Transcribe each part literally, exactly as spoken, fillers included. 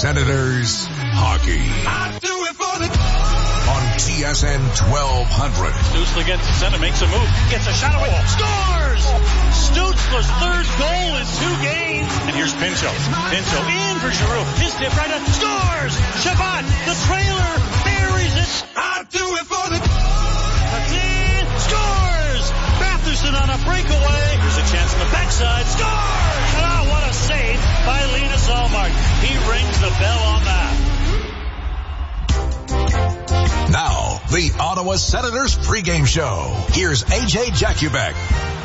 Senators hockey. I do it for the... On T S N twelve hundred. Stützle gets the center, makes a move, gets a shot away, scores! Stützle's third goal in two games. And here's Pinto. Pinto in for Giroux. His dip right up, scores! Shabbat, the trailer, buries it. I do it for the... Martin scores! Batherson on a breakaway. Here's a chance on the backside, scores! Ah, what a save by Linus Ullmark. He rings the bell on that. Now, the Ottawa Senators pregame show. Here's A J Jakubek.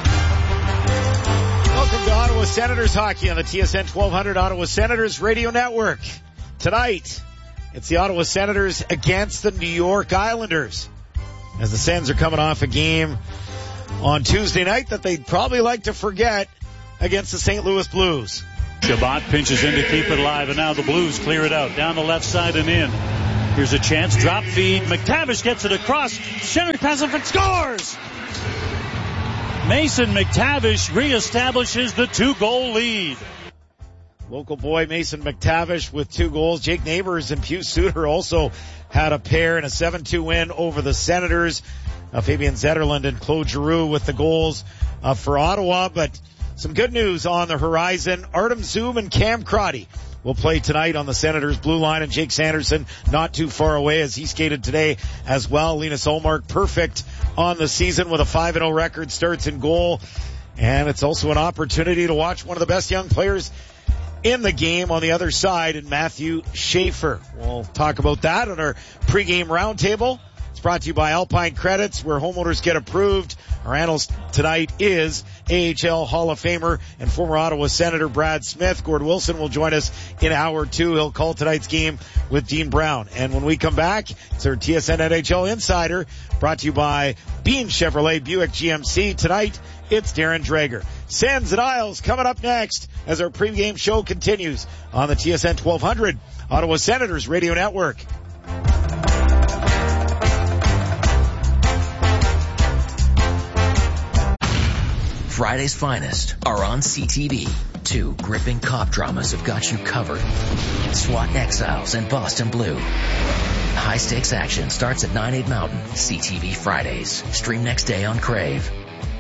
Welcome to Ottawa Senators hockey on the T S N twelve hundred Ottawa Senators Radio Network. Tonight, it's the Ottawa Senators against the New York Islanders, as the Sens are coming off a game on Tuesday night that they'd probably like to forget against the Saint Louis Blues. Shabbat pinches in to keep it alive, and now the Blues clear it out down the left side and in. Here's a chance, drop feed. McTavish gets it across. Centering pass and scores! Mason McTavish reestablishes the two-goal lead. Local boy Mason McTavish with two goals. Jake Neighbors and Pius Suter also had a pair in a seven two win over the Senators. Uh, Fabian Zetterlund and Claude Giroux with the goals uh, for Ottawa. But some good news on the horizon. Artem Zoom and Cam Crotty will play tonight on the Senators blue line, and Jake Sanderson not too far away as he skated today as well. Linus Ullmark perfect on the season with a five and oh record, starts in goal. And it's also an opportunity to watch one of the best young players in the game on the other side, in Matthew Schaefer. We'll talk about that on our pregame roundtable. It's brought to you by Alpine Credits, where homeowners get approved. Our analyst tonight is A H L Hall of Famer and former Ottawa Senator Brad Smith. Gord Wilson will join us in hour two. He'll call tonight's game with Dean Brown. And when we come back, it's our T S N N H L Insider, brought to you by Bean Chevrolet Buick G M C. Tonight, it's Darren Drager. Sens and Isles coming up next as our pregame show continues on the T S N twelve hundred Ottawa Senators Radio Network. Friday's finest are on C T V. Two gripping cop dramas have got you covered. SWAT Exiles and Boston Blue. High-stakes action starts at nine, eight Mountain. C T V Fridays. Stream next day on Crave.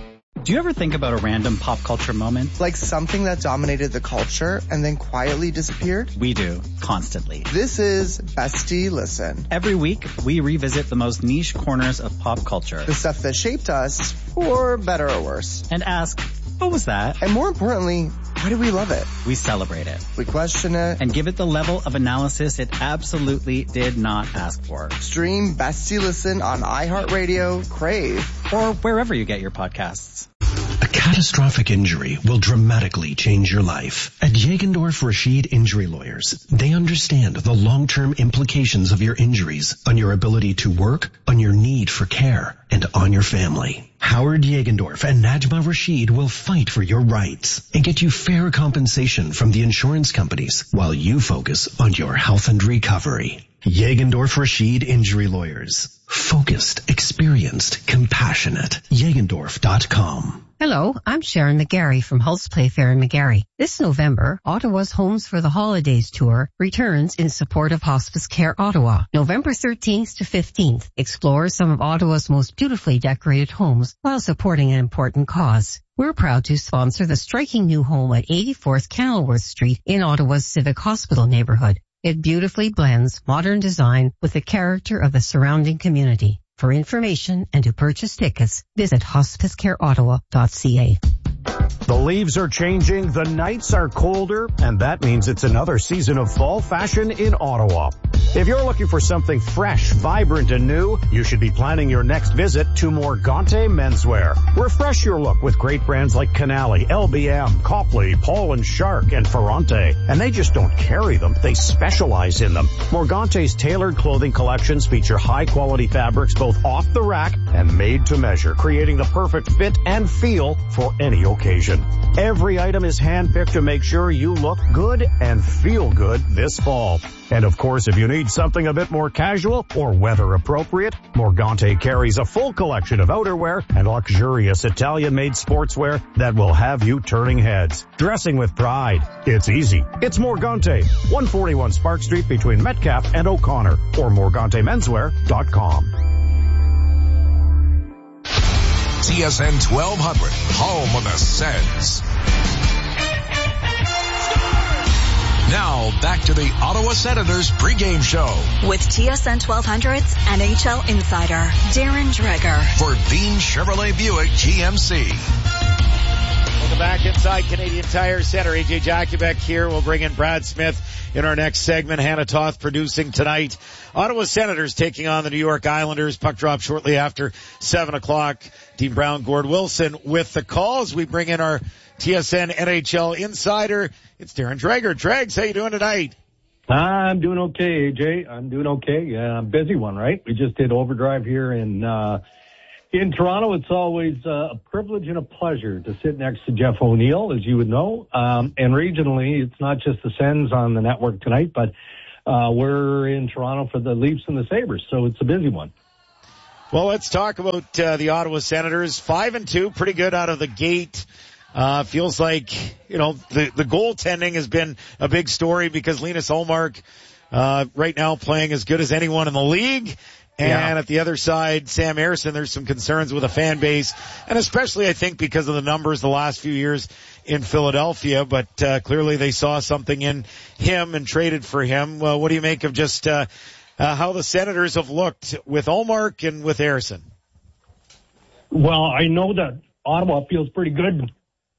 Do you ever think about a random pop culture moment? Like something that dominated the culture and then quietly disappeared? We do, constantly. This is Bestie Listen. Every week, we revisit the most niche corners of pop culture. The stuff that shaped us, for better or worse. And ask, what was that? And more importantly, why do we love it? We celebrate it. We question it. And give it the level of analysis it absolutely did not ask for. Stream Bestie Listen on iHeartRadio, Crave, or wherever you get your podcasts. A catastrophic injury will dramatically change your life. At Jagendorf Rashid Injury Lawyers, they understand the long-term implications of your injuries on your ability to work, on your need for care, and on your family. Howard Jagendorf and Najma Rashid will fight for your rights and get you fair compensation from the insurance companies while you focus on your health and recovery. Jagendorf Rashid Injury Lawyers. Focused, experienced, compassionate. Jagendorf dot com. Hello, I'm Sharon McGarry from Hulse Playfair in McGarry. This November, Ottawa's Homes for the Holidays tour returns in support of Hospice Care Ottawa. November thirteenth to fifteenth, explore some of Ottawa's most beautifully decorated homes while supporting an important cause. We're proud to sponsor the striking new home at eighty-fourth Kenilworth Street in Ottawa's Civic Hospital neighborhood. It beautifully blends modern design with the character of the surrounding community. For information and to purchase tickets, visit hospice care ottawa dot c a. The leaves are changing, the nights are colder, and that means it's another season of fall fashion in Ottawa. If you're looking for something fresh, vibrant, and new, you should be planning your next visit to Morgante Menswear. Refresh your look with great brands like Canali, L B M, Copley, Paul and Shark, and Ferrante. And they just don't carry them, they specialize in them. Morgante's tailored clothing collections feature high-quality fabrics both off the rack and made to measure, creating the perfect fit and feel for any occasion. Every item is handpicked to make sure you look good and feel good this fall. And of course, if you need Need something a bit more casual or weather appropriate? Morgante carries a full collection of outerwear and luxurious Italian-made sportswear that will have you turning heads. Dressing with pride. It's easy. It's Morgante, one forty-one Spark Street between Metcalf and O'Connor, or morgante menswear dot com. T S N twelve hundred, home of the Sens. Now, back to the Ottawa Senators pregame show. With T S N twelve hundred's N H L insider, Darren Dreger. For Bean Chevrolet Buick G M C. Welcome back inside Canadian Tire Center. A J Jakubek here. We'll bring in Brad Smith in our next segment. Hannah Toth producing tonight. Ottawa Senators taking on the New York Islanders. Puck drop shortly after seven o'clock. Dean Brown, Gord Wilson with the calls. We bring in our T S N N H L insider. It's Darren Dreger. Dregs, how you doing tonight? I'm doing okay, A J. I'm doing okay. Yeah, I'm busy one, right? We just did Overdrive here in uh in Toronto. It's always uh, a privilege and a pleasure to sit next to Jeff O'Neill, as you would know. Um, and regionally, it's not just the Sens on the network tonight, but uh we're in Toronto for the Leafs and the Sabres, so it's a busy one. Well, let's talk about uh, the Ottawa Senators. Five and two, pretty good out of the gate. Uh, feels like, you know, the, the goaltending has been a big story because Linus Ullmark, uh, right now playing as good as anyone in the league. And yeah. At the other side, Sam Ersson, there's some concerns with the fan base. And especially, I think, because of the numbers the last few years in Philadelphia. But, uh, clearly they saw something in him and traded for him. Well, what do you make of just, uh, uh, how the Senators have looked with Ullmark and with Ersson? Well, I know that Ottawa feels pretty good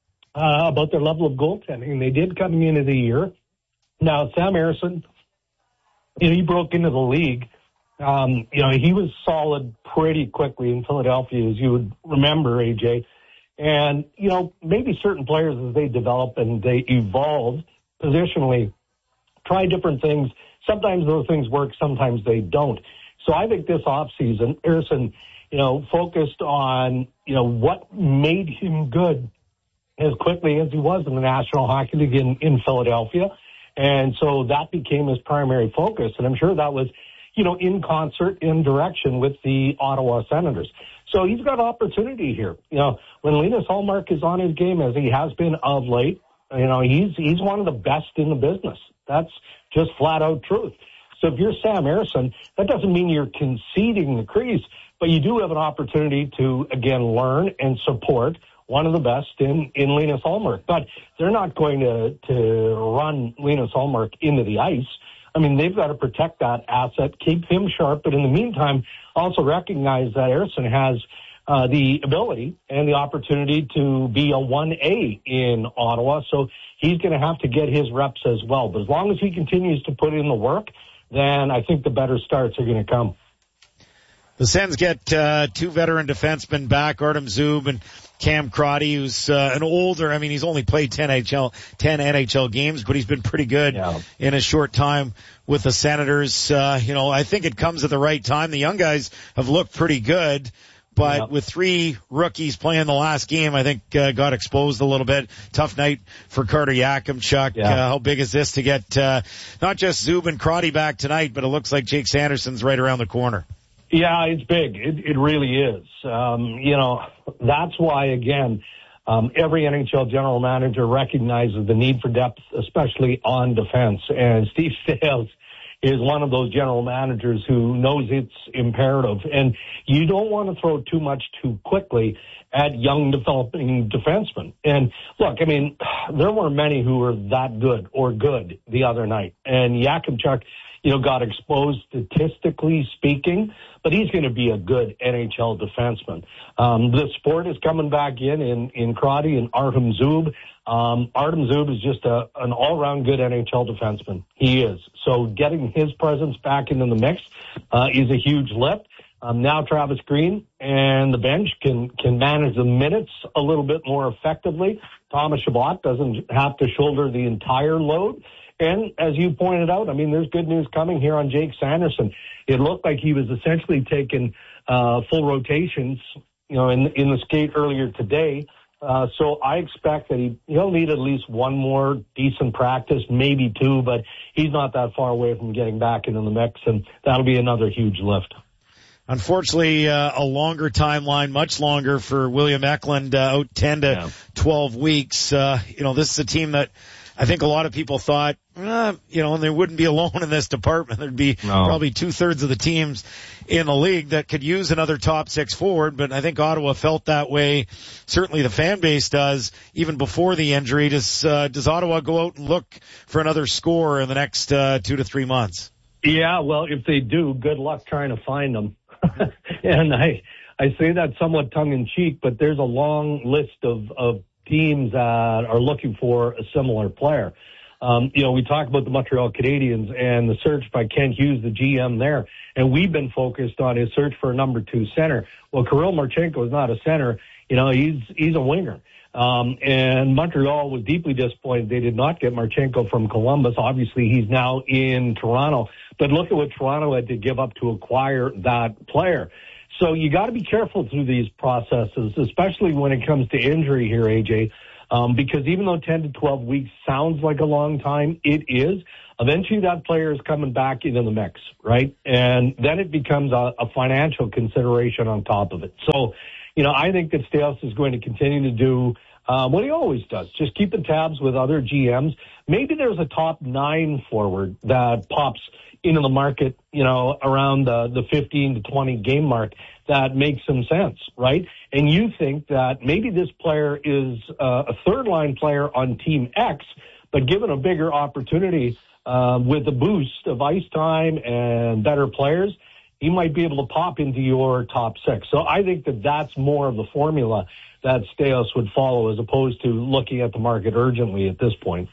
Uh, about their level of goaltending. They did coming into the year. Now, Sam Ersson, you know, he broke into the league. Um, you know, he was solid pretty quickly in Philadelphia, as you would remember, A J. And, you know, maybe certain players, as they develop and they evolve positionally, try different things. Sometimes those things work, sometimes they don't. So I think this offseason, Ersson, you know, focused on, you know, what made him good as quickly as he was in the National Hockey League in, in Philadelphia. And so that became his primary focus. And I'm sure that was, you know, in concert, in direction with the Ottawa Senators. So he's got opportunity here. You know, when Linus Ullmark is on his game, as he has been of late, you know, he's, he's one of the best in the business. That's just flat out truth. So if you're Sam Ersson, that doesn't mean you're conceding the crease, but you do have an opportunity to, again, learn and support one of the best in, in Linus Ullmark. But they're not going to, to run Linus Ullmark into the ice. I mean, they've got to protect that asset, keep him sharp, but in the meantime, also recognize that Ersson has uh, the ability and the opportunity to be a one A in Ottawa, so he's going to have to get his reps as well. But as long as he continues to put in the work, then I think the better starts are going to come. The Sens get uh, two veteran defensemen back, Artem Zub and Cam Crotty, who's uh, an older, I mean, he's only played ten N H L, ten N H L games, but he's been pretty good yeah. in a short time with the Senators. Uh, you know, I think it comes at the right time. The young guys have looked pretty good, but yeah. with three rookies playing the last game, I think uh, got exposed a little bit. Tough night for Carter Yakimchuk. Yeah. Uh, how big is this to get uh, not just Zub and Crotty back tonight, but it looks like Jake Sanderson's right around the corner. Yeah, it's big. It, it really is. Um, you know, that's why, again, um, every N H L general manager recognizes the need for depth, especially on defense. And Steve Staios is one of those general managers who knows it's imperative. And you don't want to throw too much too quickly at young developing defensemen. And look, I mean, there were many who were that good or good the other night. And Yakimchuk, you know, got exposed statistically speaking, but he's going to be a good N H L defenseman. Um, the sport is coming back in, in, in Crotty and Artem Zub. Um, Artem Zub is just a, an all-around good N H L defenseman. He is. So getting his presence back into the mix, uh, is a huge lift. Um, now Travis Green and the bench can, can manage the minutes a little bit more effectively. Thomas Chabot doesn't have to shoulder the entire load. And as you pointed out, I mean, there's good news coming here on Jake Sanderson. It looked like he was essentially taking uh, full rotations, you know, in in the skate earlier today. Uh, so I expect that he, he'll need at least one more decent practice, maybe two, but he's not that far away from getting back into the mix, and that'll be another huge lift. Unfortunately, uh, a longer timeline, much longer for William Eklund, uh, out ten to yeah. twelve weeks. Uh, you know, this is a team that I think a lot of people thought, uh, you know, and they wouldn't be alone in this department. There'd be no. probably two thirds of the teams in the league that could use another top six forward, but I think Ottawa felt that way. Certainly the fan base does, even before the injury. Does, uh, does Ottawa go out and look for another scorer in the next, uh, two to three months? Yeah, well, if they do, good luck trying to find them. And I, I say that somewhat tongue in cheek, but there's a long list of, of teams that are looking for a similar player. Um, you know, we talk about the Montreal Canadiens and the search by Kent Hughes, the G M there, and we've been focused on his search for a number two center. Well, Kirill Marchenko is not a center. You know, he's, he's a winger. Um, and Montreal was deeply disappointed they did not get Marchenko from Columbus. Obviously, he's now in Toronto. But look at what Toronto had to give up to acquire that player. So you got to be careful through these processes, especially when it comes to injury here, A J, um, because even though ten to twelve weeks sounds like a long time, it is. Eventually, that player is coming back into the mix, right? And then it becomes a, a financial consideration on top of it. So, you know, I think that Stales is going to continue to do uh, what he always does, just keeping tabs with other G Ms. Maybe there's a top nine forward that pops into the market, you know, around the, the fifteen to twenty game mark that makes some sense, right? And you think that maybe this player is uh, a third-line player on Team X, but given a bigger opportunity uh, with the boost of ice time and better players, he might be able to pop into your top six. So I think that that's more of the formula that Staios would follow as opposed to looking at the market urgently at this point.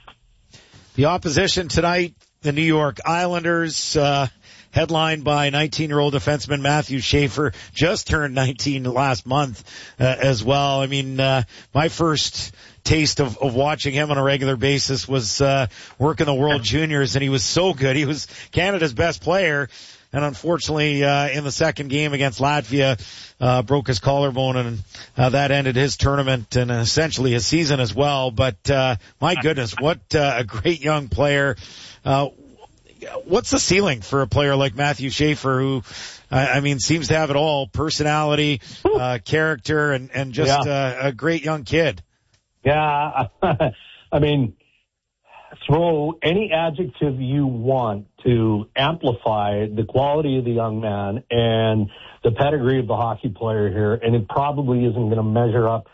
The opposition tonight, the New York Islanders, uh, headlined by nineteen-year-old defenseman Matthew Schaefer, just turned nineteen last month uh, as well. I mean, uh, my first taste of, of watching him on a regular basis was uh, working the World Juniors, and he was so good. He was Canada's best player. And unfortunately, uh, in the second game against Latvia, uh, broke his collarbone, and uh, that ended his tournament and essentially his season as well. But, uh, my goodness, what uh, a great young player. Uh, what's the ceiling for a player like Matthew Schaefer, who, I, I mean, seems to have it all, personality, uh, character, and, and just yeah. uh, a great young kid? Yeah, I mean, throw any adjective you want to amplify the quality of the young man and the pedigree of the hockey player here, and it probably isn't going to measure up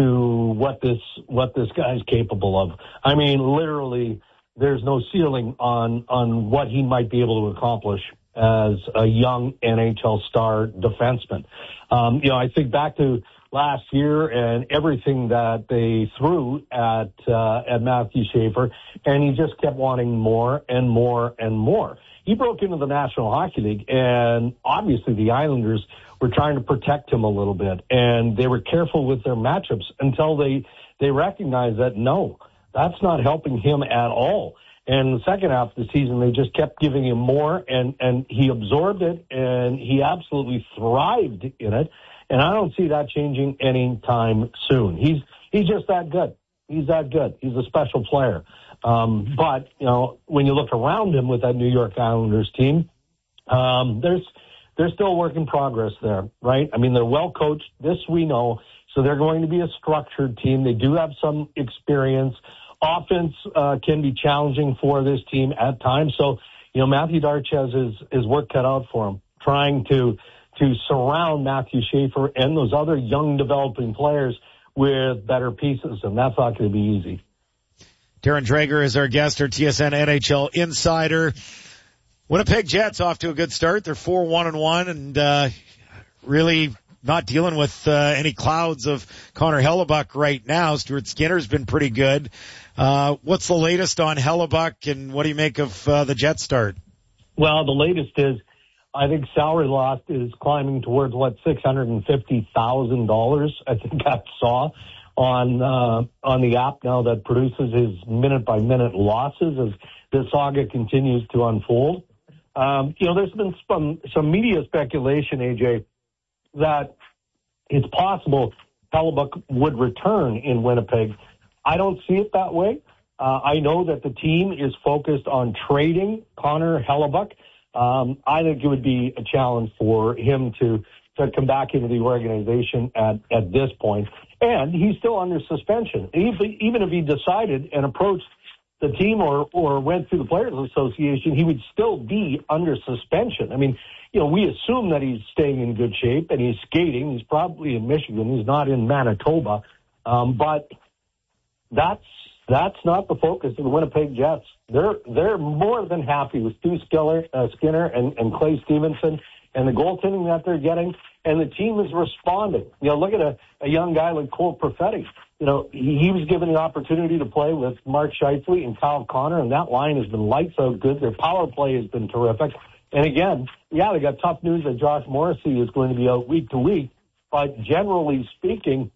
to what this what this guy's capable of. I mean, literally, there's no ceiling on on what he might be able to accomplish as a young N H L star defenseman. Um, you know, I think back to last year and everything that they threw at uh, at Matthew Schaefer, and he just kept wanting more and more and more. He broke into the National Hockey League, and obviously the Islanders were trying to protect him a little bit, and they were careful with their matchups until they they recognized that, no, that's not helping him at all. And the second half of the season, they just kept giving him more, and, and he absorbed it, and he absolutely thrived in it. And I don't see that changing anytime soon. He's he's just that good. He's that good. He's a special player. Um, but, you know, when you look around him with that New York Islanders team, um, there's there's still work in progress there, right? I mean, they're well coached. This we know. So they're going to be a structured team. They do have some experience. Offense uh, can be challenging for this team at times. So, you know, Matthew Darch has his, his work cut out for him, trying to to surround Matthew Schaefer and those other young developing players with better pieces, and that's not going to be easy. Darren Dreger is our guest, our T S N N H L insider. Winnipeg Jets off to a good start. They're four one and one, and uh really not dealing with uh, any clouds of Connor Hellebuck right now. Stuart Skinner's been pretty good. Uh What's the latest on Hellebuck, and what do you make of uh, the Jets start? Well, the latest is I think salary loss is climbing towards, what, six hundred fifty thousand dollars. I think I saw on uh, on the app now that produces his minute-by-minute losses as this saga continues to unfold. Um, you know, there's been some, some media speculation, A J, that it's possible Hellebuyck would return in Winnipeg. I don't see it that way. Uh, I know that the team is focused on trading Connor Hellebuyck. Um, I think it would be a challenge for him to, to come back into the organization at, at this point. And he's still under suspension. Even, even if he decided and approached the team or, or went through the Players Association, he would still be under suspension. I mean, you know, we assume that he's staying in good shape and he's skating. He's probably in Michigan. He's not in Manitoba. Um, but that's, that's not the focus of the Winnipeg Jets. They're, they're more than happy with Stu Skiller, uh, Skinner and, and Clay Stevenson and the goaltending that they're getting. And the team is responding. You know, look at a, a young guy like Cole Perfetti. You know, he, he was given the opportunity to play with Mark Scheifele and Kyle Connor, and that line has been lights out good. Their power play has been terrific. And again, yeah, they got tough news that Josh Morrissey is going to be out week to week. But generally speaking,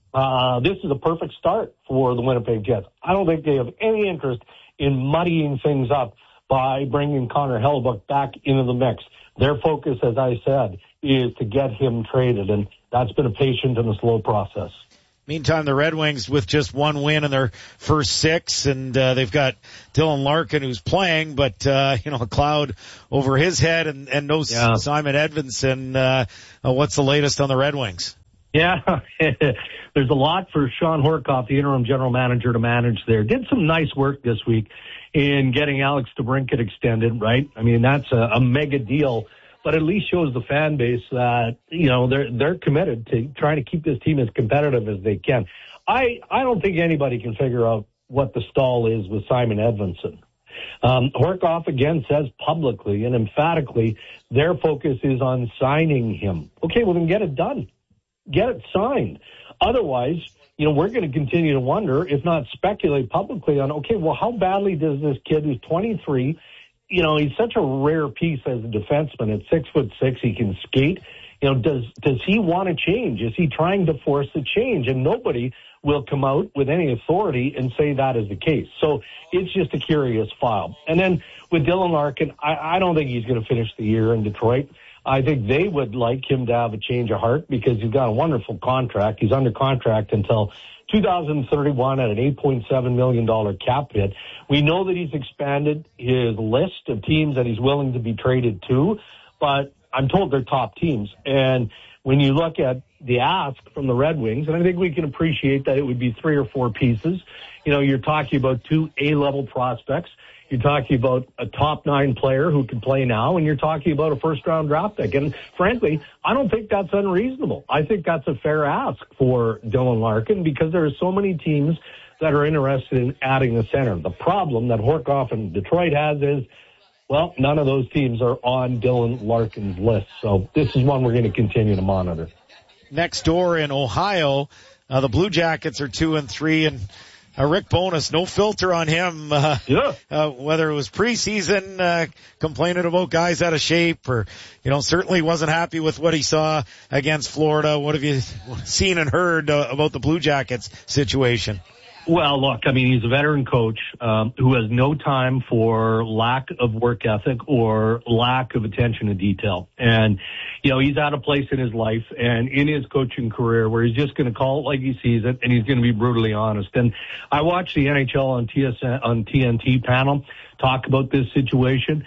uh, this is a perfect start for the Winnipeg Jets. I don't think they have any interest in muddying things up by bringing Connor Hellebuyck back into the mix. Their focus, as I said, is to get him traded, and that's been a patient and a slow process. Meantime, the Red Wings with just one win in their first six, and uh, they've got Dylan Larkin who's playing, but uh, you know, a cloud over his head, and, and no yeah. Simon Edvinsson. Uh, uh, what's the latest on the Red Wings? Yeah, there's a lot for Sean Horkoff, the interim general manager, to manage there. Did some nice work this week in getting Alex DeBrincat extended, right? I mean, that's a, a mega deal. But at least shows the fan base that, you know, they're they're committed to trying to keep this team as competitive as they can. I, I don't think anybody can figure out what the stall is with Simon Edvinsson. Um, Horkoff, again, says publicly and emphatically their focus is on signing him. Okay, well, then get it done. Get it signed. Otherwise, you know, we're going to continue to wonder, if not speculate publicly on, okay, well, how badly does this kid who's twenty-three, you know, he's such a rare piece as a defenseman. At six foot six, he can skate. You know, does does he want to change? Is he trying to force a change? And nobody will come out with any authority and say that is the case. So it's just a curious file. And then with Dylan Larkin, I, I don't think he's going to finish the year in Detroit. I think they would like him to have a change of heart because he's got a wonderful contract. He's under contract until two thousand thirty-one at an eight point seven million dollars cap hit. We know that he's expanded his list of teams that he's willing to be traded to, but I'm told they're top teams. And when you look at the ask from the Red Wings, and I think we can appreciate that it would be three or four pieces. You know, you're talking about two A-level prospects. You're talking about a top nine player who can play now, and you're talking about a first round draft pick. And frankly, I don't think that's unreasonable. I think that's a fair ask for Dylan Larkin because there are so many teams that are interested in adding a center. The problem that Horkoff and Detroit has is, well, none of those teams are on Dylan Larkin's list. So this is one we're going to continue to monitor. Next door in Ohio, uh, the Blue Jackets are two and three, and Uh, Rick Bowness, no filter on him, uh, yeah. uh, whether it was preseason, uh, complaining about guys out of shape or, you know, certainly wasn't happy with what he saw against Florida. What have you seen and heard uh, about the Blue Jackets situation? Well, look, I mean, he's a veteran coach um, who has no time for lack of work ethic or lack of attention to detail. And, you know, he's at a place in his life and in his coaching career where he's just going to call it like he sees it, and he's going to be brutally honest. And I watched the N H L on T S N, on T N T panel talk about this situation,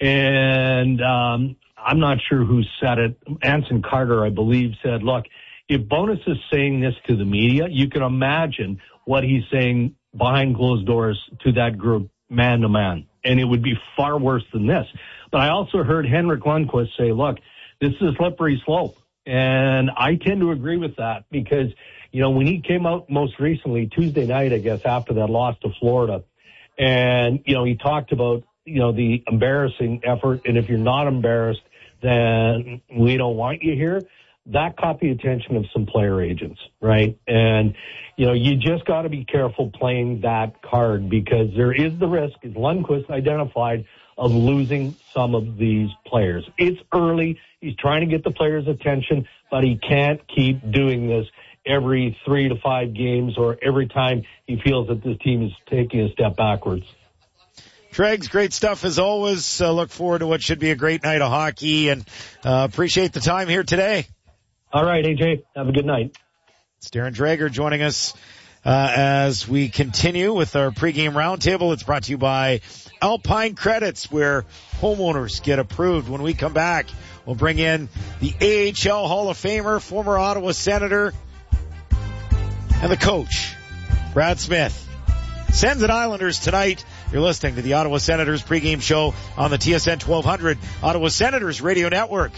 and um, I'm not sure who said it. Anson Carter, I believe, said, look, if Bowness is saying this to the media, you can imagine what he's saying behind closed doors to that group, man to man. And it would be far worse than this. But I also heard Henrik Lundqvist say, look, this is a slippery slope. And I tend to agree with that because, you know, when he came out most recently, Tuesday night, I guess, after that loss to Florida, and, you know, he talked about, you know, the embarrassing effort. And if you're not embarrassed, then we don't want you here. That caught the attention of some player agents, right? And, you know, you just got to be careful playing that card because there is the risk, as Lundqvist identified, of losing some of these players. It's early. He's trying to get the players' attention, but he can't keep doing this every three to five games or every time he feels that this team is taking a step backwards. Tregs, great stuff as always. Uh, look forward to what should be a great night of hockey and uh, appreciate the time here today. All right, A J, have a good night. It's Darren Drager joining us uh, as we continue with our pregame roundtable. It's brought to you by Alpine Credits, where homeowners get approved. When we come back, we'll bring in the A H L Hall of Famer, former Ottawa Senator, and the coach, Brad Smith. Sens and Islanders tonight. You're listening to the Ottawa Senators pregame show on the T S N twelve hundred Ottawa Senators Radio Network.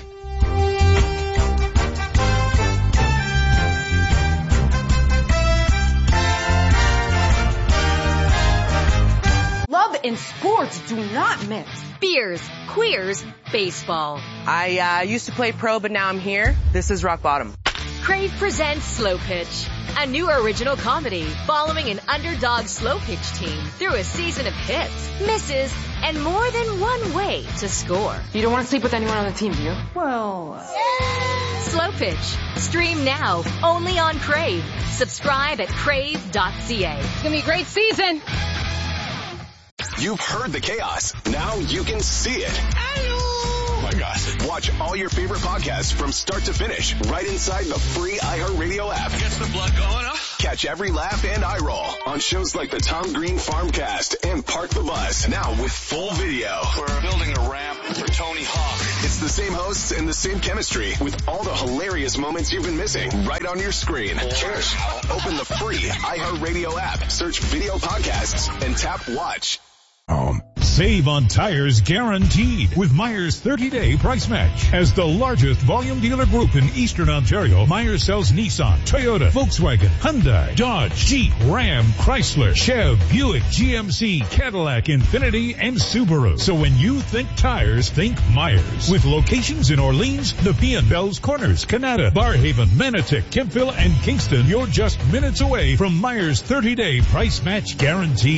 Love and sports do not mix. Beers, queers, baseball. I uh, used to play pro, but now I'm here. This is rock bottom. Crave presents Slow Pitch, a new original comedy following an underdog slow pitch team through a season of hits, misses, and more than one way to score. You don't want to sleep with anyone on the team, do you? Well... Slow Pitch. Stream now, only on Crave. Subscribe at crave dot c a. It's going to be a great season. You've heard the chaos. Now you can see it. Hello. Oh my gosh. Watch all your favorite podcasts from start to finish right inside the free iHeartRadio app. Gets the blood going, huh? Catch every laugh and eye roll on shows like the Tom Green Farmcast and Park the Bus. Now with full video. We're building a ramp for Tony Hawk. It's the same hosts and the same chemistry with all the hilarious moments you've been missing right on your screen. Cheers. Open the free iHeartRadio app, search video podcasts, and tap watch. Home. Save on tires guaranteed with Myers thirty-day price match. As the largest volume dealer group in Eastern Ontario, Myers sells Nissan, Toyota, Volkswagen, Hyundai, Dodge, Jeep, Ram, Chrysler, Chev, Buick, G M C, Cadillac, Infiniti, and Subaru. So when you think tires, think Myers. With locations in Orleans, Nepean, Bells Corners, Canada, Barhaven, Manotick, Kempville, and Kingston, you're just minutes away from Myers thirty-day price match guarantee.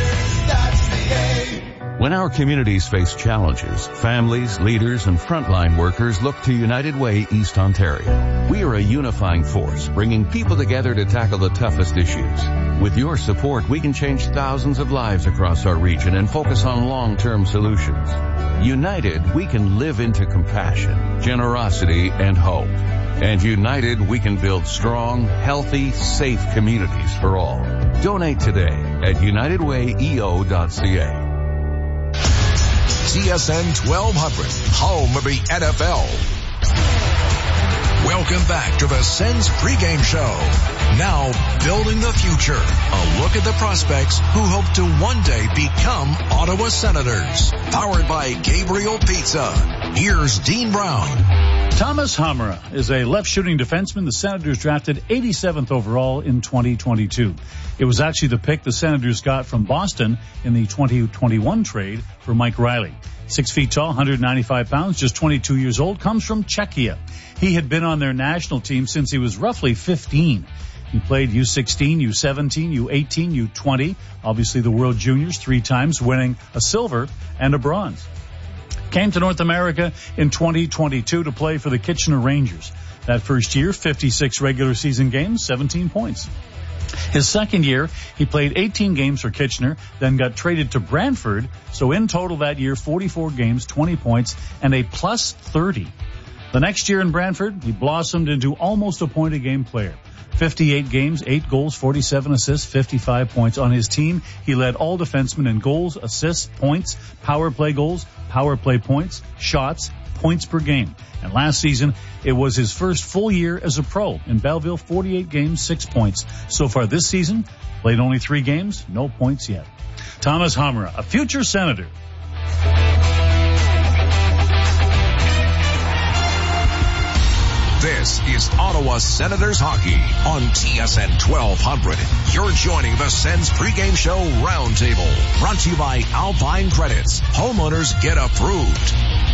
When our communities face challenges, families, leaders, and frontline workers look to United Way East Ontario. We are a unifying force, bringing people together to tackle the toughest issues. With your support, we can change thousands of lives across our region and focus on long-term solutions. United, we can live into compassion, generosity, and hope. And united, we can build strong, healthy, safe communities for all. Donate today at united way e o dot c a. T S N twelve hundred, home of the N F L. Welcome back to the Sens pregame show. Now, building the future. A look at the prospects who hope to one day become Ottawa Senators. Powered by Gabriel Pizza. Here's Dean Brown. Thomas Hamra is a left-shooting defenseman the Senators drafted eighty-seventh overall in twenty twenty-two. It was actually the pick the Senators got from Boston in the twenty twenty-one trade for Mike Riley. Six feet tall, one hundred ninety-five pounds, just twenty-two years old, comes from Czechia. He had been on their national team since he was roughly fifteen. He played U sixteen, U seventeen, U eighteen, U twenty, obviously the World Juniors three times, winning a silver and a bronze. Came to North America in twenty twenty-two to play for the Kitchener Rangers. That first year, fifty-six regular season games, seventeen points. His second year, he played eighteen games for Kitchener, then got traded to Brantford. So in total that year, forty-four games, twenty points, and a plus thirty. The next year in Brantford, he blossomed into almost a point-a-game player. fifty-eight games, eight goals, forty-seven assists, fifty-five points. On his team, he led all defensemen in goals, assists, points, power play goals, power play points, shots, points per game. And last season, it was his first full year as a pro. In Belleville, forty-eight games, six points. So far this season, played only three games, no points yet. Thomas Hamra, a future Senator. This is Ottawa Senators Hockey on T S N twelve hundred. You're joining the Sens pregame show roundtable. Brought to you by Alpine Credits. Homeowners get approved.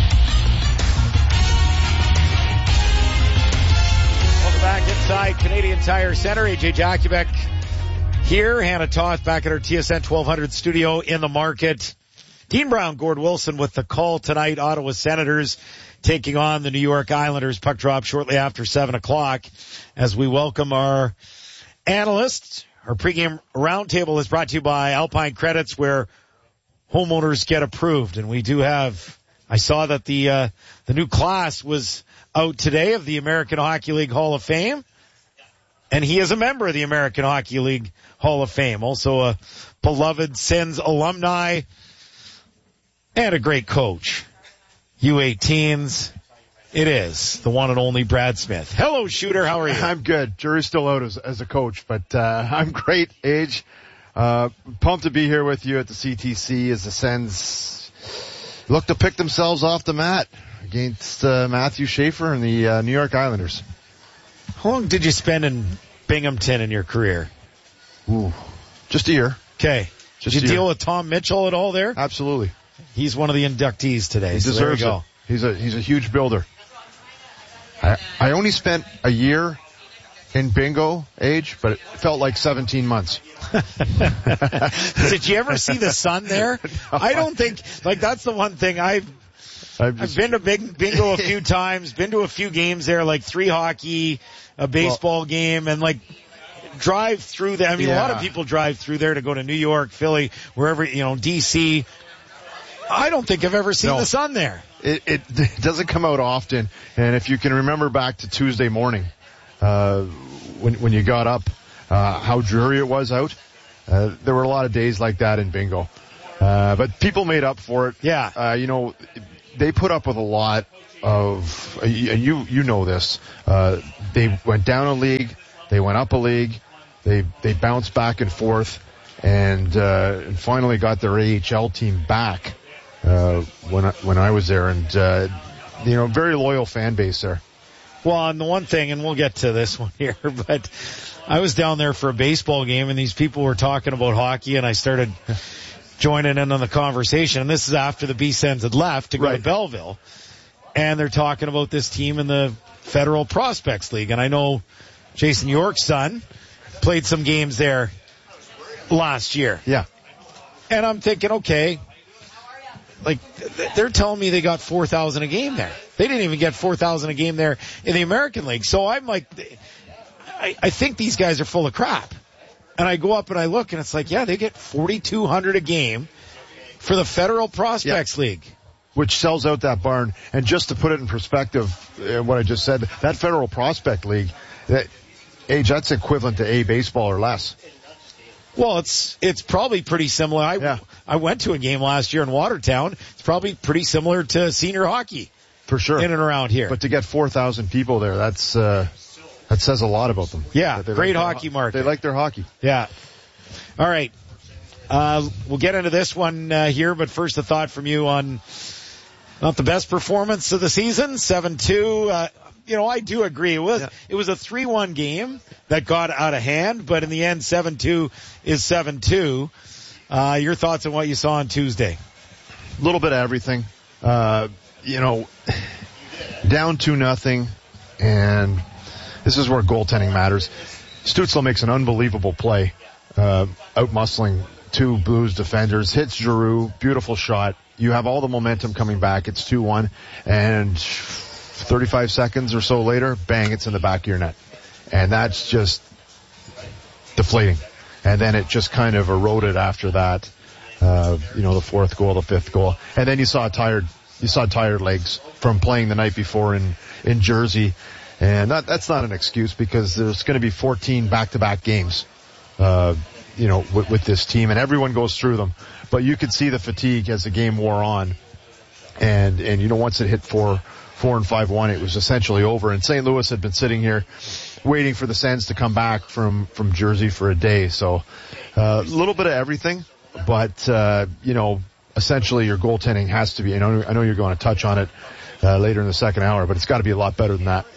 Welcome back inside Canadian Tire Center. A J Jakubek here. Hannah Toth back at our T S N twelve hundred studio in the market. Dean Brown, Gord Wilson with the call tonight. Ottawa Senators taking on the New York Islanders. Puck drop shortly after seven o'clock as we welcome our analysts. Our pregame roundtable is brought to you by Alpine Credits, where homeowners get approved. And we do have, I saw that the, uh, the new class was out today of the American Hockey League Hall of Fame. And he is a member of the American Hockey League Hall of Fame. Also a beloved Sens alumni and a great coach. U eighteens. It is the one and only Brad Smith. Hello, Shooter. How are you? I'm good. Jury's still out as, as a coach, but uh, I'm great, Age. Uh, pumped to be here with you at the C T C as the Sens look to pick themselves off the mat against uh, Matthew Schaefer and the uh, New York Islanders. How long did you spend in Binghamton in your career? Ooh, just a year. Okay. Did you deal with Tom Mitchell at all there? Absolutely. He's one of the inductees today. He so deserves there you go. it. He's a he's a huge builder. I I only spent a year in bingo age, but it felt like seventeen months. Did you ever see the sun there? No, I don't think, like, that's the one thing I've, I've, just, I've been to big, bingo a few times, been to a few games there, like three hockey, a baseball well, game, and like drive through there. I mean, yeah. a lot of people drive through there to go to New York, Philly, wherever, you know, D C. I don't think I've ever seen no. the sun there. It, it, it doesn't come out often, and if you can remember back to Tuesday morning, uh, when when you got up, uh, how dreary it was out. Uh, there were a lot of days like that in bingo, uh, but people made up for it. Yeah, uh, you know, they put up with a lot of. Uh, you you know this. Uh, they went down a league, they went up a league, they they bounced back and forth, and uh, and finally got their A H L team back. Uh, when I, when I was there, and uh, you know, very loyal fan base there. Well, and the one thing, and we'll get to this one here, but I was down there for a baseball game, and these people were talking about hockey, and I started joining in on the conversation. And this is after the B-Sens had left to go right. to Belleville, and they're talking about this team in the Federal Prospects League. And I know Jason York's son played some games there last year. Yeah, and I'm thinking, okay. Like, they're telling me they got four thousand a game there. They didn't even get four thousand a game there in the American League. So I'm like, I, I think these guys are full of crap. And I go up and I look and it's like, yeah, they get forty-two hundred a game for the Federal Prospects yeah. League. Which sells out that barn. And just to put it in perspective, uh, what I just said, that Federal Prospect League, that age, that's equivalent to A baseball or less. Well, it's it's probably pretty similar. I yeah. I went to a game last year in Watertown. It's probably pretty similar to senior hockey. For sure. In and around here. But to get four thousand people there, that's uh that says a lot about them. Yeah, great like hockey their, market. They like their hockey. Yeah. All right. Uh we'll get into this one uh, here, but first a thought from you on not the best performance of the season, seven two. Uh You know, I do agree. It was, yeah. it was a three one game that got out of hand, but in the end, seven two is seven two. Uh, your thoughts on what you saw on Tuesday? A little bit of everything. Uh, you know, down two nothing, and this is where goaltending matters. Stützle makes an unbelievable play, uh, out-muscling two Blues defenders, hits Giroux, beautiful shot. You have all the momentum coming back. It's two one, and thirty-five seconds or so later, bang, it's in the back of your net. And that's just deflating. And then it just kind of eroded after that. Uh, you know, the fourth goal, the fifth goal. And then you saw tired, you saw tired legs from playing the night before in, in Jersey. And that, that's not an excuse because there's going to be fourteen back-to-back games, uh, you know, with, with this team, and everyone goes through them. But you could see the fatigue as the game wore on. And, and, you know, once it hit four, four and five one, it was essentially over. And Saint Louis had been sitting here waiting for the Sens to come back from, from Jersey for a day. So, uh, a little bit of everything, but, uh, you know, essentially your goaltending has to be, I know, I know you're going to touch on it, uh, later in the second hour, but it's got to be a lot better than that.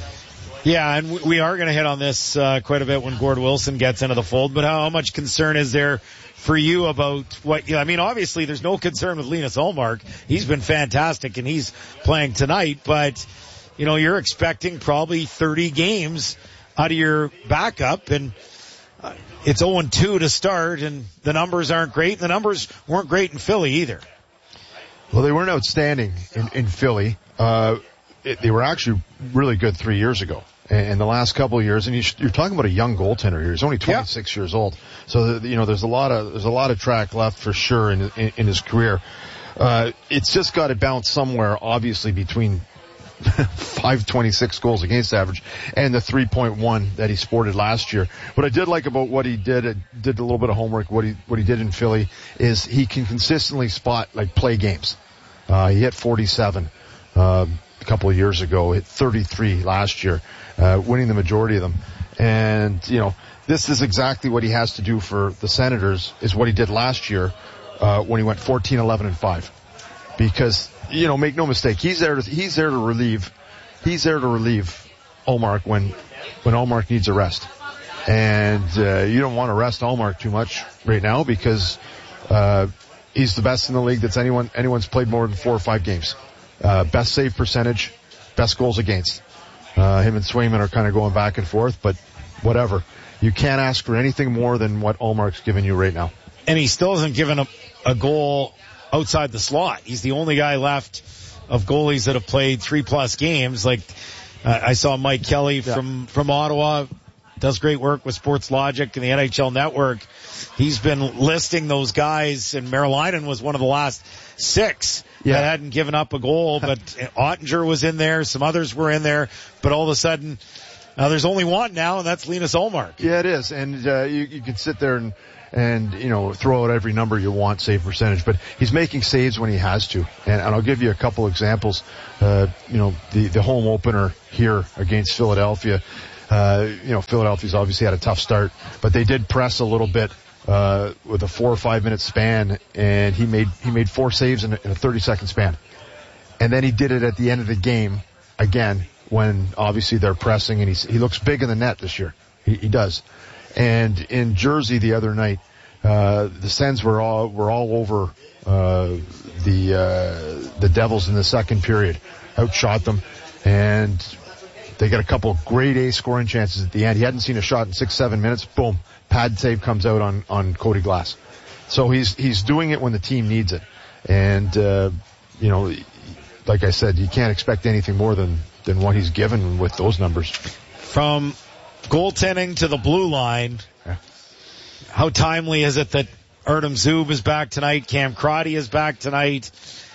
Yeah, and we are going to hit on this uh, quite a bit when Gord Wilson gets into the fold, but how, how much concern is there for you about what, you know, I mean, obviously there's no concern with Linus Ullmark. He's been fantastic and he's playing tonight, but, you know, you're expecting probably thirty games out of your backup, and uh, it's oh and two to start, and the numbers aren't great, and the numbers weren't great in Philly either. Well, they weren't outstanding in, in Philly. Uh, it, they were actually really good three years ago. In the last couple of years, and you're talking about a young goaltender here. He's only twenty-six yeah. years old, so you know there's a lot of there's a lot of track left for sure in in, in his career. Uh, it's just got to bounce somewhere, obviously between five twenty-six goals against average and the three point one that he sported last year. What I did like about what he did, I did a little bit of homework, what he, what he did in Philly is he can consistently spot, like, play games. Uh, he hit forty-seven, uh, a couple of years ago, hit thirty-three last year, uh, winning the majority of them. And, you know, this is exactly what he has to do for the Senators, is what he did last year, uh, when he went fourteen, eleven, and five. Because, you know, make no mistake, he's there to, he's there to relieve, he's there to relieve Ullmark when, when Ullmark needs a rest. And, uh, you don't want to rest Ullmark too much right now because, uh, he's the best in the league that's anyone, anyone's played more than four or five games. Uh, best save percentage, best goals against. Uh, him and Swayman are kind of going back and forth, but whatever. You can't ask for anything more than what Ullmark's giving you right now. And he still hasn't given a, a goal outside the slot. He's the only guy left of goalies that have played three plus games. Like, uh, I saw Mike Kelly yeah. from, from Ottawa, does great work with Sports Logic and the N H L Network. He's been listing those guys, and Merlainen was one of the last six yeah. that hadn't given up a goal, but Ottinger was in there, some others were in there, but all of a sudden, uh, there's only one now, and that's Linus Ullmark. Yeah, it is, and uh, you, you can sit there and and, you know, throw out every number you want, save percentage, but he's making saves when he has to. And, and I'll give you a couple examples. Uh, you know, the, the home opener here against Philadelphia, uh, you know, Philadelphia's obviously had a tough start, but they did press a little bit, uh, with a four or five minute span, and he made, he made four saves in a, in a thirty second span. And then he did it at the end of the game again, when obviously they're pressing, and he's, he looks big in the net this year. He, he does. And in Jersey the other night, uh, the Sens were all, were all over, uh, the, uh, the Devils in the second period. Outshot them, and they got a couple of grade A scoring chances at the end. He hadn't seen a shot in six, seven minutes. Boom. Pad save comes out on, on Cody Glass. So he's, he's doing it when the team needs it. And, uh, you know, like I said, you can't expect anything more than, than what he's given with those numbers. From goaltending to the blue line, yeah. How timely is it that Artem Zub is back tonight, Cam Crotty is back tonight,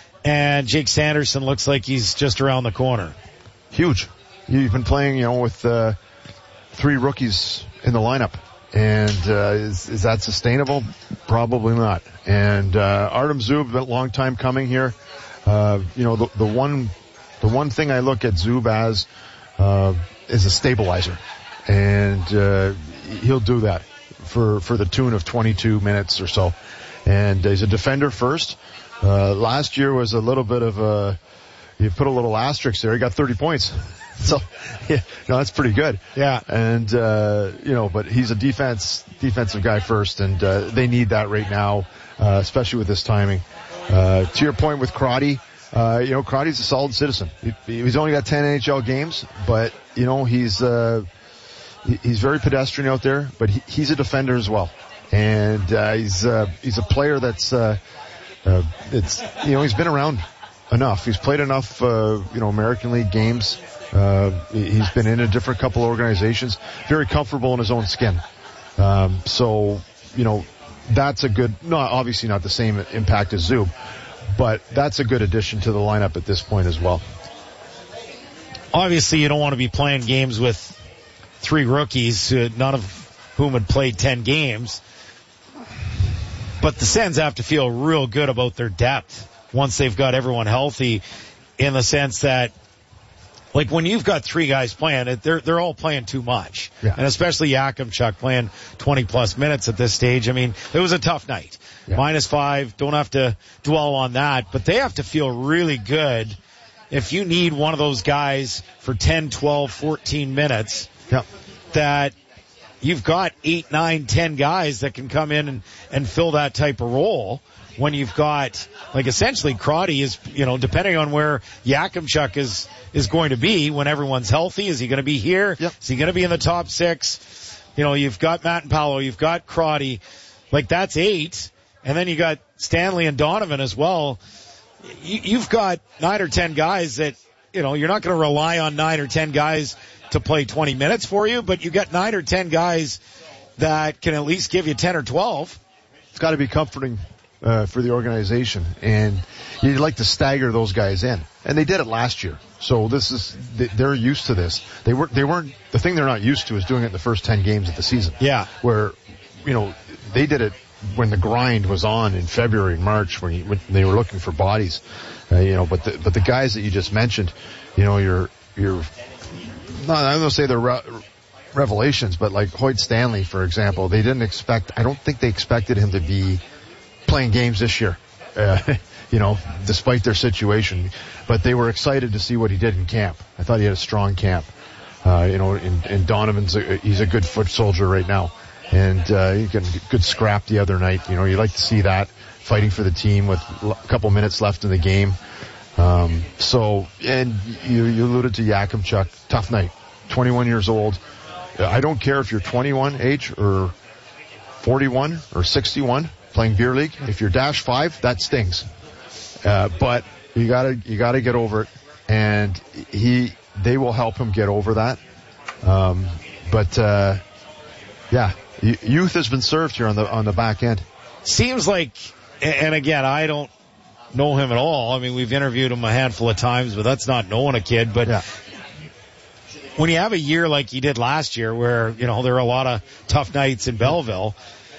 and Jake Sanderson looks like he's just around the corner? Huge. You've been playing, you know, with uh, three rookies in the lineup, and uh, is, is that sustainable? Probably not. And uh, Artem Zub, a long time coming here. Uh, you know, the, the one the one thing I look at Zub as uh, is a stabilizer. And, uh, he'll do that for, for the tune of twenty-two minutes or so. And he's a defender first. Uh, last year was a little bit of a, you put a little asterisk there. He got thirty points. So, yeah, no, that's pretty good. Yeah. And, uh, you know, but he's a defense, defensive guy first, and, uh, they need that right now, uh, especially with this timing. Uh, to your point with Crotty, uh, you know, Crotty's a solid citizen. He, he's only got ten N H L games, but, you know, he's, uh, he's very pedestrian out there, but he, he's a defender as well. And, uh, he's, uh, he's a player that's, uh, uh, it's, you know, he's been around enough. He's played enough, uh, you know, American League games. Uh, he's been in a different couple of organizations, very comfortable in his own skin. Um, so, you know, that's a good, no, obviously not the same impact as Zub, but that's a good addition to the lineup at this point as well. Obviously you don't want to be playing games with three rookies, uh, none of whom had played ten games. But the Sens have to feel real good about their depth once they've got everyone healthy, in the sense that, like, when you've got three guys playing, they're they're all playing too much. Yeah. And especially Yakimchuk playing twenty plus minutes at this stage. I mean, it was a tough night. Yeah. Minus five, don't have to dwell on that, but they have to feel really good if you need one of those guys for ten, twelve, fourteen minutes. Yeah. That you've got eight, nine, ten guys that can come in and, and fill that type of role, when you've got, like, essentially Crotty is, you know, depending on where Yakimchuk is, is going to be when everyone's healthy. Is he going to be here? Yep. Is he going to be in the top six? You know, you've got Matt and Paolo, you've got Crotty. Like, that's eight. And then you got Stanley and Donovan as well. You, you've got nine or ten guys that, you know, you're not going to rely on nine or ten guys to play twenty minutes for you, but you got nine or ten guys that can at least give you ten or twelve. It's got to be comforting uh, for the organization, and you'd like to stagger those guys in. And they did it last year. So this is, they're used to this. They weren't, they weren't, the thing they're not used to is doing it in the first ten games of the season. Yeah. Where, you know, they did it when the grind was on in February and March when, you, when they were looking for bodies. Uh, you know, but the, but the guys that you just mentioned, you know, you're, you're, not, I'm going to say they're re- revelations, but like Hoyt Stanley, for example, they didn't expect, I don't think they expected him to be playing games this year, uh, you know, despite their situation, but they were excited to see what he did in camp. I thought he had a strong camp. Uh, you know, and, and Donovan's, a, he's a good foot soldier right now. And, uh, he got a good scrap the other night. You know, you like to see that fighting for the team with a couple minutes left in the game. Um, so, and you, you alluded to Yakimchuk, tough night, twenty-one years old. I don't care if you're twenty-one, H, or forty-one, or sixty-one, playing beer league. If you're dash five, that stings. Uh, but you gotta, you gotta get over it. And he, they will help him get over that. Um, but, uh, yeah, youth has been served here on the, on the back end. Seems like, and again, I don't know him at all. I mean, we've interviewed him a handful of times, but that's not knowing a kid. But yeah. When you have a year like he did last year where, you know, there are a lot of tough nights in Belleville,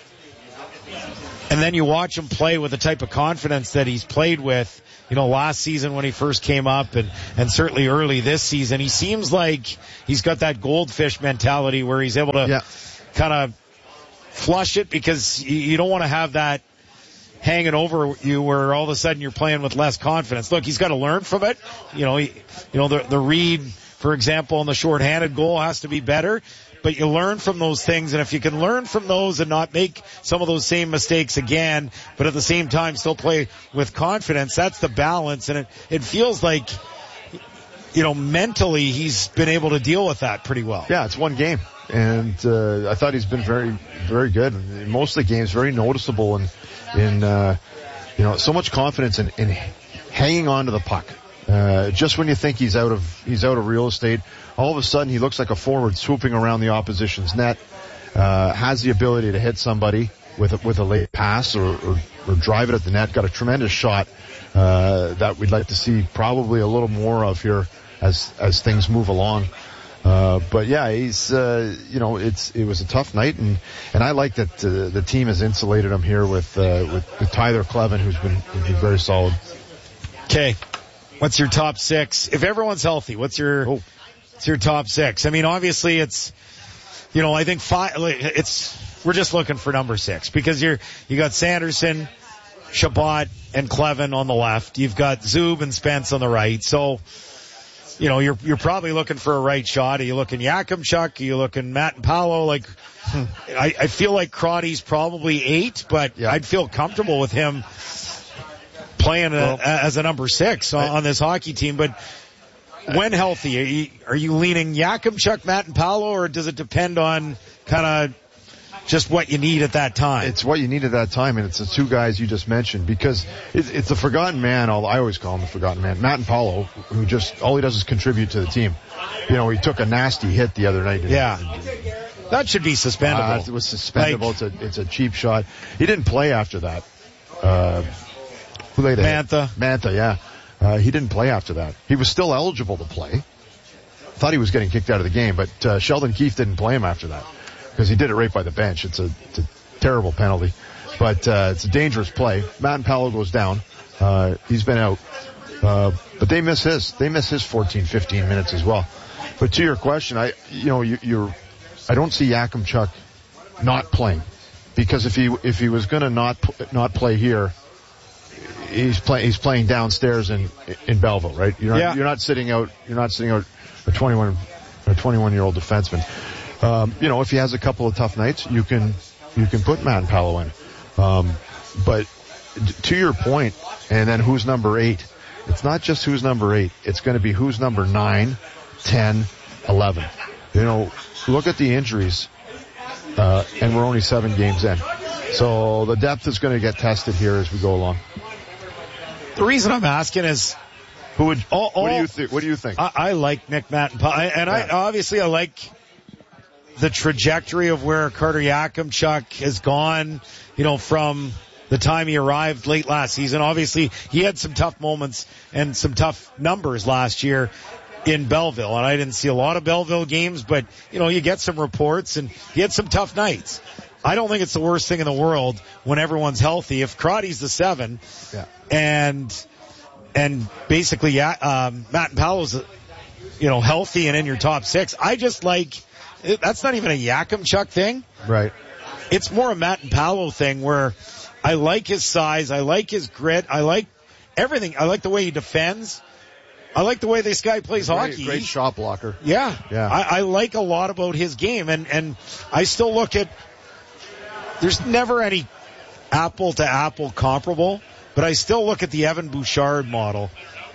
and then you watch him play with the type of confidence that he's played with, you know, last season when he first came up and, and certainly early this season, he seems like he's got that goldfish mentality where he's able to yeah. kind of flush it because you, you don't want to have that hanging over you where all of a sudden you're playing with less confidence. Look, he's got to learn from it. You know, he, you know, the, the read, for example, on the shorthanded goal has to be better, but you learn from those things. And if you can learn from those and not make some of those same mistakes again, but at the same time still play with confidence, that's the balance. And it, it feels like, you know, mentally he's been able to deal with that pretty well. Yeah, it's one game. And, uh, I thought he's been very, very good. In most of the games, very noticeable and, in, uh, you know, so much confidence in, in hanging on to the puck. Uh, just when you think he's out of, he's out of real estate, all of a sudden he looks like a forward swooping around the opposition's net, uh, has the ability to hit somebody with a, with a late pass or, or, or drive it at the net. Got a tremendous shot, uh, that we'd like to see probably a little more of here as, as things move along. Uh, but yeah, he's, uh, you know, it's, it was a tough night and, and I like that, uh, the team has insulated him here with, uh, with, with Tyler Clevin, who's been, who's been very solid. Okay. What's your top six? If everyone's healthy, what's your, oh. what's your top six? I mean, obviously it's, you know, I think five, it's, we're just looking for number six because you're, you got Sanderson, Chabot, and Clevin on the left. You've got Zub and Spence on the right. So, you know, you're, you're probably looking for a right shot. Are you looking Yakimchuk? Are you looking Matt and Paolo? Like, hmm. I, I feel like Crotty's probably eight, but yeah. I'd feel comfortable with him playing well, a, as a number six on, on this hockey team. But when healthy, are you, are you leaning Yakimchuk, Matt and Paolo, or does it depend on kind of just what you need at that time? It's what you need at that time, and it's the two guys you just mentioned because it's, it's a forgotten man. I always call him the forgotten man. Matt and Paolo, who just, all he does is contribute to the team. You know, he took a nasty hit the other night. Yeah. That should be suspendable. Uh, it was suspendable. Like, it's a, it's a cheap shot. He didn't play after that. Uh, who they Mantha. Mantha, yeah. Uh, he didn't play after that. He was still eligible to play. Thought he was getting kicked out of the game, but, uh, Sheldon Keefe didn't play him after that. Because he did it right by the bench. It's a, it's a terrible penalty. But, uh, it's a dangerous play. Matt and Paolo goes down. Uh, he's been out. Uh, but they miss his. They miss his fourteen, fifteen minutes as well. But to your question, I, you know, you, you're, I don't see Yakimchuk not playing. Because if he, if he was gonna not, not play here, he's playing, he's playing downstairs in, in Belleville, right? You're not, yeah. you're not sitting out, you're not sitting out a twenty-one, a twenty-one year old defenseman. Um, you know, if he has a couple of tough nights, you can, you can put Matt and Paolo in. Um, but to your point, and then who's number eight? It's not just who's number eight. It's going to be who's number nine, ten, eleven. You know, look at the injuries, uh, and we're only seven games in. So the depth is going to get tested here as we go along. The reason I'm asking is, who would, all, all, what do you think? What do you think? I, I like Nick, Matt, and Paolo, and I, obviously I like the trajectory of where Carter Yakimchuk has gone, you know, from the time he arrived late last season. Obviously, he had some tough moments and some tough numbers last year in Belleville, and I didn't see a lot of Belleville games, but, you know, you get some reports, and he had some tough nights. I don't think it's the worst thing in the world when everyone's healthy. If Crotty's the seven, yeah. and and basically, yeah, um, Matt Powell's, you know, healthy and in your top six, I just like, that's not even a Yakimchuk thing. Right. It's more a Matt and Paolo thing where I like his size, I like his grit, I like everything. I like the way he defends. I like the way this guy plays great, hockey. Great shot blocker. Yeah. Yeah. I, I like a lot about his game, and, and I still look at, there's never any apple to apple comparable, but I still look at the Evan Bouchard model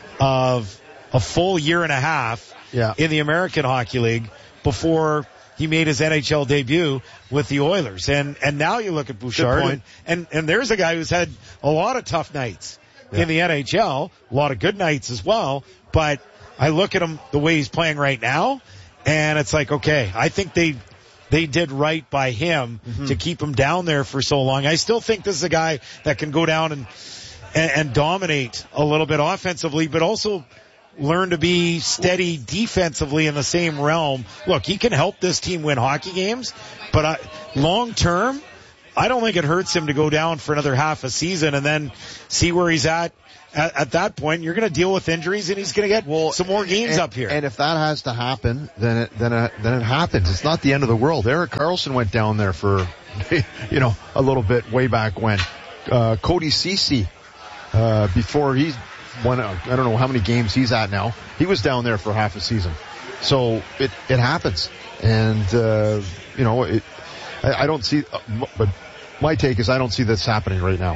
of a full year and a half yeah. in the American Hockey League before he made his N H L debut with the Oilers. And, and now you look at Bouchard, and, and, and there's a guy who's had a lot of tough nights yeah. in the N H L, a lot of good nights as well, but I look at him the way he's playing right now, and it's like, okay, I think they they did right by him mm-hmm. to keep him down there for so long. I still think this is a guy that can go down and, and, and dominate a little bit offensively, but also learn to be steady defensively in the same realm. Look, he can help this team win hockey games, but I, long term, I don't think it hurts him to go down for another half a season and then see where he's at. At, at that point, you're going to deal with injuries, and he's going to get well, some more games and, up here. And if that has to happen, then it then it, then it happens. It's not the end of the world. Erik Karlsson went down there for, you know, a little bit way back when. Uh, Cody Ceci, uh, before he won, I don't know how many games he's at now. He was down there for half a season. So it it happens, and uh, you know, it. I, I don't see, uh, but my take is I don't see this happening right now.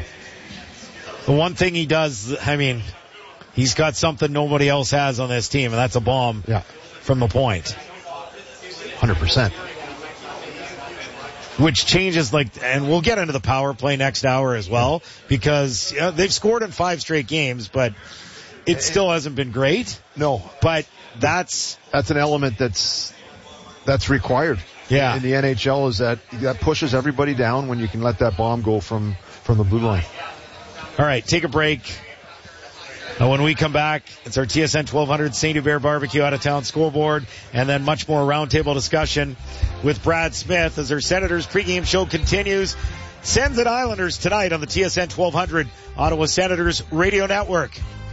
The one thing he does, I mean, he's got something nobody else has on this team, and that's a bomb yeah. from the point. one hundred percent. Which changes, like, and we'll get into the power play next hour as well, because you know, they've scored in five straight games, but it still hasn't been great. No. But that's... That's an element that's, that's required. Yeah. In the N H L is that, that pushes everybody down when you can let that bomb go from, from the blue line. All right, take a break. Now, when we come back, it's our T S N twelve hundred Saint Hubert Barbecue out-of-town scoreboard, and then much more roundtable discussion with Brad Smith as our Senators pregame show continues. Sens and Islanders tonight on the T S N twelve hundred Ottawa Senators Radio Network.